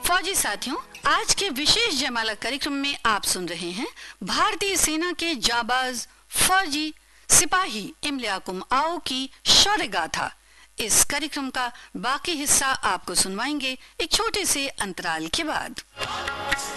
फौजी साथियों, आज के विशेष जयमाला कार्यक्रम में आप सुन रहे हैं भारतीय सेना के जाबाज फौजी सिपाही इमले याकुम आओ की शौर्य गाथा। इस कार्यक्रम का बाकी हिस्सा आपको सुनवाएंगे एक छोटे से अंतराल के बाद।